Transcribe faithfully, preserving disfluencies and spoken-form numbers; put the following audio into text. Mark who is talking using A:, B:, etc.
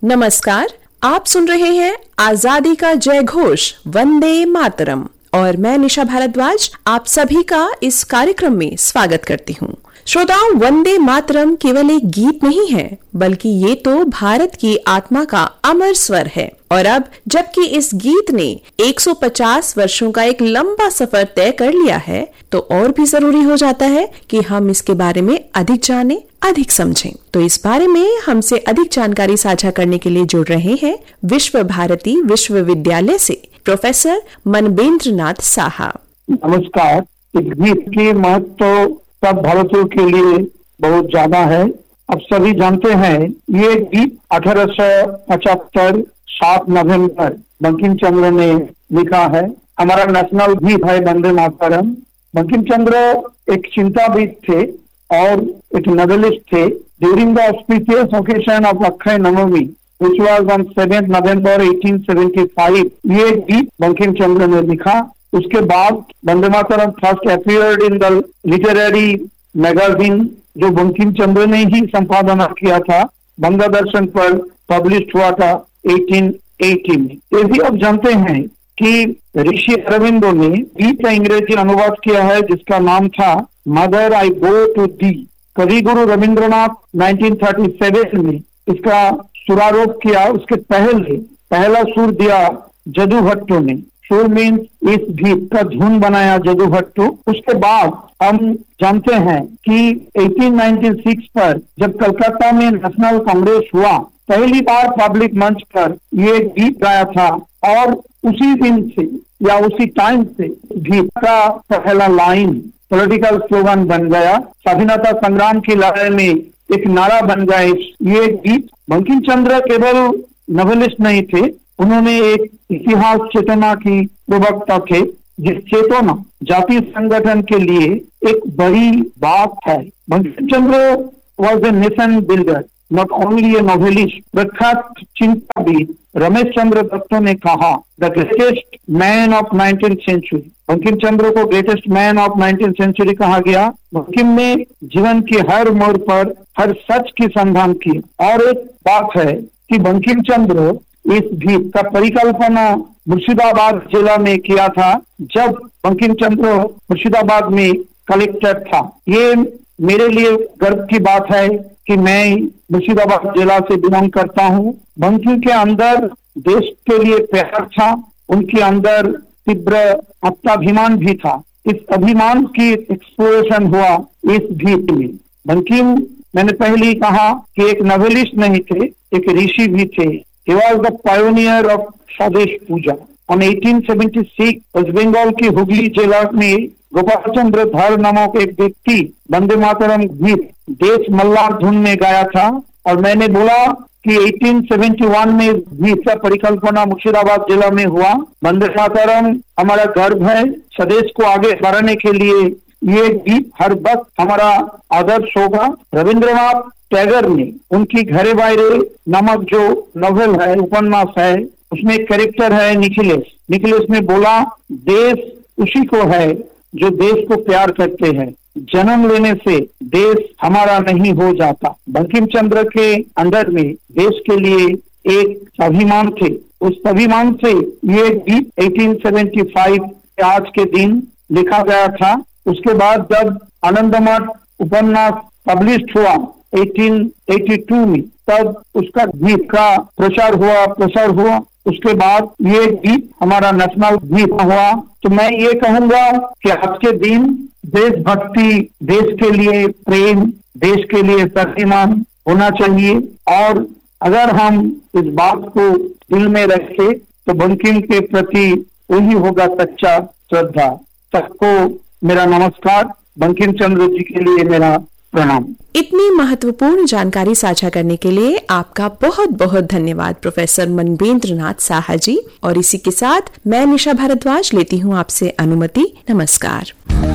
A: नमस्कार, आप सुन रहे हैं आजादी का जय घोष वंदे मातरम और मैं निशा भारद्वाज आप सभी का इस कार्यक्रम में स्वागत करती हूँ। श्रोताओं, वंदे मातरम केवल एक गीत नहीं है, बल्कि ये तो भारत की आत्मा का अमर स्वर है। और अब जबकि इस गीत ने एक सौ पचास वर्षों का एक लंबा सफर तय कर लिया है, तो और भी जरूरी हो जाता है कि हम इसके बारे में अधिक जानें, अधिक समझें। तो इस बारे में हमसे अधिक जानकारी साझा करने के लिए जुड़ रहे हैं विश्व भारती विश्वविद्यालय से प्रोफेसर मनबेंद्र नाथ साहा।
B: नमस्कार। इस गीत की महत्व सब भारतीयों के लिए बहुत ज्यादा है। अब सभी जानते हैं ये गीत अठारह सौ पचहत्तर सात नवंबर बंकिम चंद्र ने लिखा है। हमारा नेशनल गीत है वंदे मातरम। बंकिम चंद्र एक चिंताविद थे और एक नॉवेलिस्ट थे। During the auspicious occasion of Akshay Navami which was on seventh November eighteen seventy-five, ये गीत बंकिम चंद्र ने लिखा। उसके बाद Vande Mataram first appeared in the literary magazine, जो बंकिम चंद्र ने ही संपादना किया था, बंगा दर्शन पर पब्लिश हुआ था अठारह सौ अस्सी में। ये भी अब जानते हैं कि ऋषि अरविंदो ने गीत का अंग्रेजी अनुवाद किया है जिसका नाम था mother I go to the. कवि गुरु रविंद्रनाथ उन्नीस सौ सैंतीस में इसका सुरारोप किया। उसके पहले पहला सुर दिया जदू भट्टो ने। सुर मीन्स इस गीत का धुन बनाया जदू भट्टो। उसके बाद हम जानते हैं कि अठारह सौ छियानवे पर जब कलकत्ता में नेशनल कांग्रेस हुआ, पहली बार पब्लिक मंच पर ये गीत गाया था और उसी दिन से या उसी टाइम से गीत का पहला लाइन पॉलिटिकल स्लोगन बन गया। स्वाधीनता संग्राम की लड़ाई में एक नारा बन गया ये गीत। बंकिम चंद्र केवल नॉवेलिस्ट नहीं थे, उन्होंने एक इतिहास चेतना की प्रवक्ता थे, जिस चेतना जातीय संगठन के लिए एक बड़ी बात है। Bankim Chandra was a nation builder, not only A novelist. प्रख्यात चिंताविद रमेश चंद्र दत्त ने कहा the greatest man of nineteen century. Bankim Chandra को greatest man of nineteen century कहा गया। बंकिम ने जीवन के हर मोड़ पर हर सच की संधान की। और एक बात है कि बंकिम चंद्र इस गीत का परिकल्पना मुर्शिदाबाद जिला में किया था, जब बंकिम चंद्र मुर्शिदाबाद में कलेक्टर था। ये मेरे लिए गर्व की बात है कि मैं मुर्शिदाबाद जिला से बिलोंग करता हूँ। बंकिम के अंदर देश के लिए प्यार था, उनके अंदर तीव्र आत्माभिमान भी था। इस अभिमान की एक्सप्लोरेशन हुआ इस गीत में। बंकिम, मैंने पहले ही कहा कि एक नॉवेलिस्ट नहीं थे, एक ऋषि भी थे। He was the pioneer of स्वदेश पूजा। On अठारह सौ छिहत्तर वेस्ट बंगाल की हुगली जिला में गोपाल चंद्र धर नामक एक व्यक्ति वंदे मातरम गीत देश मल्लार धुन में गाया था। और मैंने बोला कि अठारह सौ इकहत्तर में गीत का परिकल्पना मुर्शिदाबाद जिला में हुआ। वंदे मातरम हमारा गर्व है। स्वदेश को आगे बढ़ाने के लिए ये गीत हर वक्त हमारा आदर्श होगा। रविंद्रनाथ टैगोर ने उनकी घरे बायरे नामक जो नॉवेल है, उपन्यास है, उसमें एक कैरेक्टर है निखिलेश। निखिलेश ने बोला देश उसी को है जो देश को प्यार करते हैं। जन्म लेने से देश हमारा नहीं हो जाता। बंकिम चंद्र के अंदर में देश के लिए एक स्वाभिमान थे। उस स्वाभिमान से ये गीत अठारह सौ पचहत्तर आज के दिन लिखा गया था। उसके बाद जब आनंदमठ उपन्यास पब्लिश हुआ अठारह सौ बयासी में, तब उसका गीत का प्रचार हुआ प्रसार हुआ। उसके बाद ये गीत हमारा नेशनल गीत हुआ। तो मैं ये कहूंगा कि आज के दिन देशभक्ति, देश के लिए प्रेम, देश के लिए स्वाभिमान होना चाहिए। और अगर हम इस बात को दिल में रखें तो बंकिम के प्रति वही होगा सच्चा श्रद्धा। सबको मेरा नमस्कार। बंकिम चंद्र जी के लिए मेरा प्रणाम।
A: इतनी महत्वपूर्ण जानकारी साझा करने के लिए आपका बहुत बहुत धन्यवाद प्रोफेसर मनबेंद्र नाथ साहा जी। और इसी के साथ मैं निशा भारद्वाज लेती हूँ आपसे अनुमति। नमस्कार।